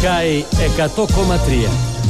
Sky 100,3.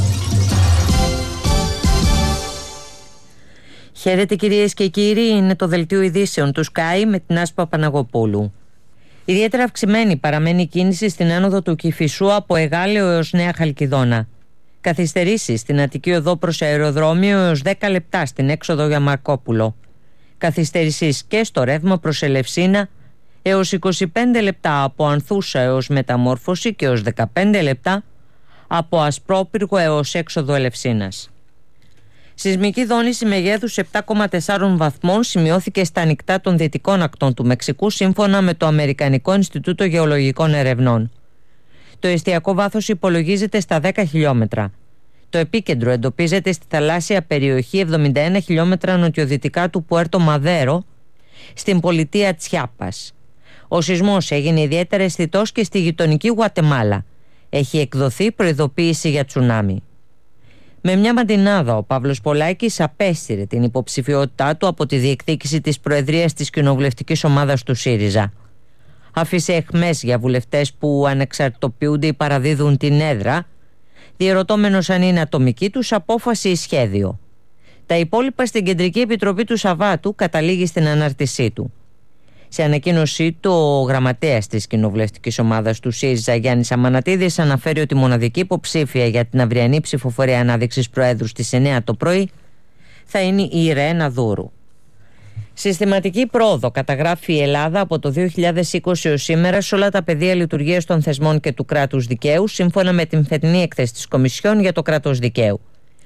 Χαίρετε κυρίες και κύριοι, είναι το δελτίο ειδήσεων του Sky με την Άσπα Παναγοπούλου. Ιδιαίτερα αυξημένη παραμένει η κίνηση στην άνοδο του Κηφισού από Εγάλεο έως Νέα Χαλκιδόνα. Καθυστερήσεις στην Αττική Οδό προς αεροδρόμιο έως 10 λεπτά στην έξοδο για Μαρκόπουλο. Καθυστερήσεις και στο ρεύμα προς Ελευσίνα έως 25 λεπτά από Ανθούσα έως Μεταμόρφωση και έως 15 λεπτά από Ασπρόπυργο έως έξοδο Ελευσίνας. Σεισμική δόνηση μεγέθους 7,4 βαθμών σημειώθηκε στα ανοιχτά των δυτικών ακτών του Μεξικού σύμφωνα με το Αμερικανικό Ινστιτούτο Γεωλογικών Ερευνών. Το εστιακό βάθος υπολογίζεται στα 10 χιλιόμετρα. Το επίκεντρο εντοπίζεται στη θαλάσσια περιοχή 71 χιλιόμετρα νοτιοδυτικά του Πουέρτο Μαδέρο, στην πολιτεία Τσιάπας. Ο σεισμός έγινε ιδιαίτερα αισθητός και στη γειτονική Γουατεμάλα. Έχει εκδοθεί προειδοποίηση για τσουνάμι. Με μια μαντινάδα, ο Παύλος Πολάκης απέσυρε την υποψηφιότητά του από τη διεκδίκηση της προεδρίας της κοινοβουλευτικής ομάδας του ΣΥΡΙΖΑ. Άφησε αιχμές για βουλευτές που ανεξαρτητοποιούνται ή παραδίδουν την έδρα, διερωτώμενος αν είναι ατομική τους απόφαση ή σχέδιο. Τα υπόλοιπα στην Κεντρική Επιτροπή του Σαββάτου καταλήγει στην ανάρτησή του. Σε ανακοίνωσή του, ο γραμματέας της κοινοβουλευτικής ομάδας του ΣΥΡΙΖΑ, Γιάννης Αμανατίδης, αναφέρει ότι η μοναδική υποψήφια για την αυριανή ψηφοφορία ανάδειξης Προέδρου στις 9 το πρωί θα είναι η Ιρένα Δούρου. Συστηματική πρόοδο καταγράφει η Ελλάδα από το 2020 έως σήμερα σε όλα τα πεδία λειτουργίας των θεσμών και του κράτους δικαίου, σύμφωνα με την φετινή έκθεση της Κομισιόν για το κράτος δικαίου.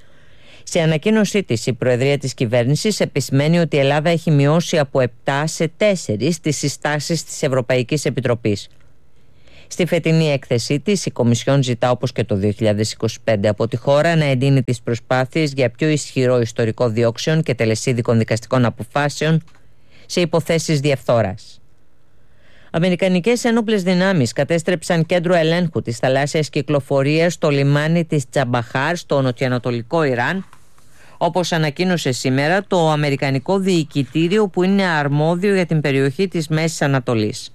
Σε ανακοίνωσή της, η Προεδρία της Κυβέρνησης επισημαίνει ότι η Ελλάδα έχει μειώσει από 7 σε 4 τις συστάσεις της Ευρωπαϊκής Επιτροπής. Στη φετινή έκθεσή της, η Κομισιόν ζητά, όπως και το 2025, από τη χώρα να εντείνει τις προσπάθειες για πιο ισχυρό ιστορικό διώξεων και τελεσίδικων δικαστικών αποφάσεων σε υποθέσεις διαφθοράς. Αμερικανικές ένοπλες δυνάμεις κατέστρεψαν κέντρο ελέγχου της θαλάσσιας κυκλοφορίας στο λιμάνι της Τσαμπαχάρ στο νοτιοανατολικό Ιράν, όπως ανακοίνωσε σήμερα το Αμερικανικό Διοικητήριο που είναι αρμόδιο για την περιοχή της Μέσης Ανατολής.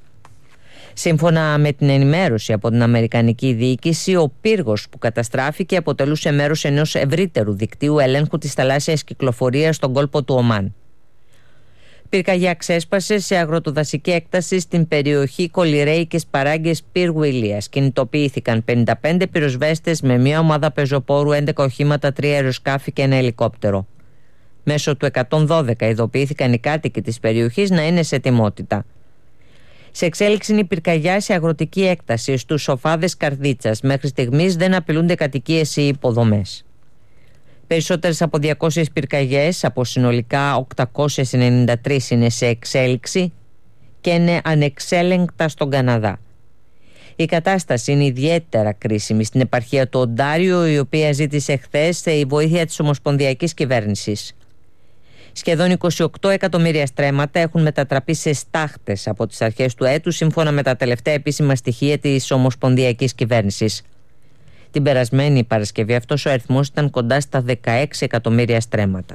Σύμφωνα με την ενημέρωση από την Αμερικανική διοίκηση, ο πύργος που καταστράφηκε αποτελούσε μέρος ενός ευρύτερου δικτύου ελέγχου της θαλάσσιας κυκλοφορίας στον κόλπο του Ομάν. Πυρκαγιά ξέσπασε σε αγροτοδασική έκταση στην περιοχή Κολιρέικες Παράγκες Πυρ Γουιλίας. Κινητοποιήθηκαν 55 πυροσβέστες με μια ομάδα πεζοπόρου, 11 οχήματα, 3 αεροσκάφη και ένα ελικόπτερο. Μέσω του 112 ειδοποιήθηκαν οι κάτοικοι της περιοχής να είναι σε ετοιμότητα. Σε εξέλιξη είναι η πυρκαγιά σε αγροτική έκταση στους Σοφάδες Καρδίτσας. Μέχρι στιγμής δεν απειλούνται κατοικίες ή υποδομές. Περισσότερες από 200 πυρκαγιές από συνολικά 893 είναι σε εξέλιξη και είναι ανεξέλεγκτα στον Καναδά. Η κατάσταση είναι ιδιαίτερα κρίσιμη στην επαρχία του Οντάριο, η οποία ζήτησε χθες η βοήθεια της Ομοσπονδιακής Κυβέρνησης. Σχεδόν 28 εκατομμύρια στρέμματα έχουν μετατραπεί σε στάχτες από τις αρχές του έτους, σύμφωνα με τα τελευταία επίσημα στοιχεία της Ομοσπονδιακής Κυβέρνησης. Την περασμένη Παρασκευή αυτός ο αριθμός ήταν κοντά στα 16 εκατομμύρια στρέμματα.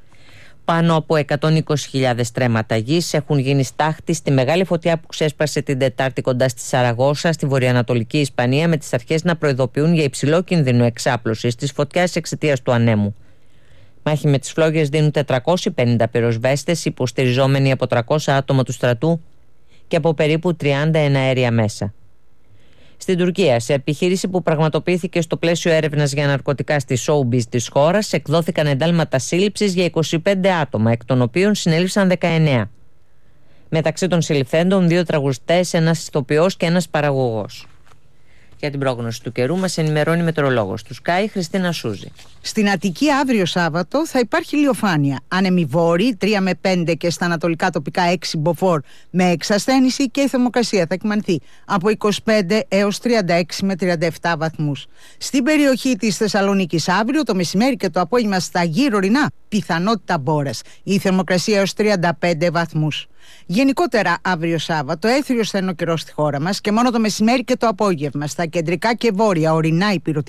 Πάνω από 120.000 στρέμματα γης έχουν γίνει στάχτη στη μεγάλη φωτιά που ξέσπασε την Τετάρτη κοντά στη Σαραγώσα, στη βορειοανατολική Ισπανία, με τις αρχές να προειδοποιούν για υψηλό κίνδυνο εξάπλωσης της φωτιάς εξαιτίας του ανέμου. Μάχη με τις φλόγες δίνουν 450 πυροσβέστες, υποστηριζόμενοι από 300 άτομα του στρατού και από περίπου 30 εναέρια μέσα. Στην Τουρκία, σε επιχείρηση που πραγματοποιήθηκε στο πλαίσιο έρευνας για ναρκωτικά στη showbiz της χώρας, εκδόθηκαν εντάλματα σύλληψης για 25 άτομα, εκ των οποίων συνέληψαν 19. Μεταξύ των συλληφθέντων 2 τραγουδιστές, ένας ηθοποιός και ένας παραγωγός. Για την πρόγνωση του καιρού μας ενημερώνει η μετεωρολόγος του Sky, Χριστίνα Σούζη. Στην Αττική αύριο Σάββατο θα υπάρχει ηλιοφάνεια. Άνεμοι βόρειοι 3 με 5 και στα ανατολικά τοπικά 6 μποφόρ με εξασθένηση, και η θερμοκρασία θα εκμανθεί από 25 έως 36 με 37 βαθμούς. Στην περιοχή της Θεσσαλονίκης αύριο το μεσημέρι και το απόγευμα στα γύρω ορεινά πιθανότητα μπόρας. Η θερμοκρασία έως 35 βαθμούς. Γενικότερα αύριο Σάββατο έθριος θα είναι ο καιρός στη χώρα μας και μόνο το μεσημέρι και το απόγευμα στα κεντρικά και βόρεια ορεινά ηπειρωτικά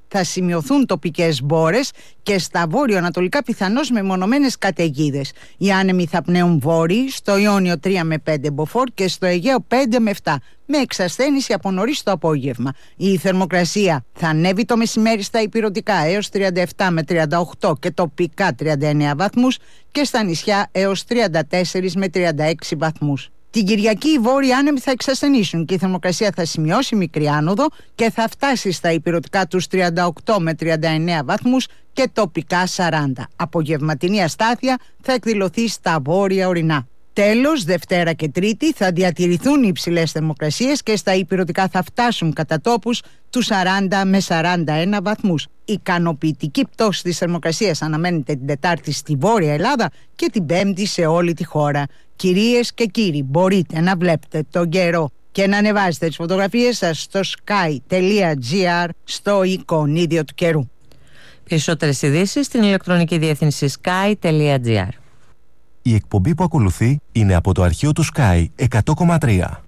θα σημειωθούν τοπικές μπόρες και στα βόρειο-ανατολικά πιθανώς μεμονωμένες καταιγίδες. Οι άνεμοι θα πνέουν βόρειοι, στο Ιόνιο 3 με 5 μποφόρ και στο Αιγαίο 5 με 7, με εξασθένηση από νωρίς το απόγευμα. Η θερμοκρασία θα ανέβει το μεσημέρι στα ηπειρωτικά έως 37 με 38 και τοπικά 39 βαθμούς και στα νησιά έως 34 με 36 βαθμούς. Την Κυριακή οι βόρειοι άνεμοι θα εξασθενήσουν και η θερμοκρασία θα σημειώσει μικρή άνοδο και θα φτάσει στα ηπειρωτικά τους 38 με 39 βαθμούς και τοπικά 40. Απογευματινή αστάθεια θα εκδηλωθεί στα βόρεια ορεινά. Τέλος, Δευτέρα και Τρίτη θα διατηρηθούν οι υψηλές θερμοκρασίες και στα ηπειρωτικά θα φτάσουν κατά τόπους τους 40 με 41 βαθμούς. Ικανοποιητική πτώση της θερμοκρασίας αναμένεται την Τετάρτη στη Βόρεια Ελλάδα και την Πέμπτη σε όλη τη χώρα. Κυρίες και κύριοι, μπορείτε να βλέπετε τον καιρό και να ανεβάζετε τις φωτογραφίες σας στο sky.gr στο εικονίδιο του καιρού. Περισσότερες ειδήσεις στην ηλεκτρονική διεύθυνση sky.gr. Η εκπομπή που ακολουθεί είναι από το αρχείο του Sky 100,3.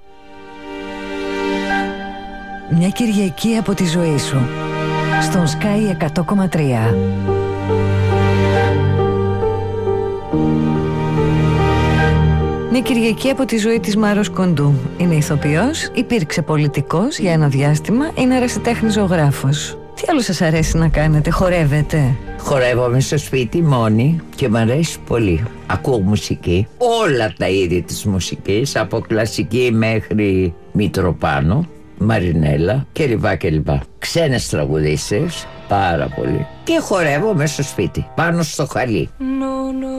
Μια Κυριακή από τη ζωή σου στον Sky 100,3. Μια Κυριακή από τη ζωή της Μάρος Κοντού. Είναι ηθοποιός, υπήρξε πολιτικός για ένα διάστημα, είναι ερασιτέχνης ζωγράφος. Τι άλλο σας αρέσει να κάνετε, χορεύετε? Χορεύομαι στο σπίτι μόνη και μ' αρέσει πολύ. Ακούω μουσική, όλα τα είδη της μουσικής, από κλασική μέχρι Μητροπάνο, Μαρινέλα κλπ. Ξένες τραγουδίστρες, πάρα πολύ. Και χορεύω μέσα στο σπίτι, πάνω στο χαλί.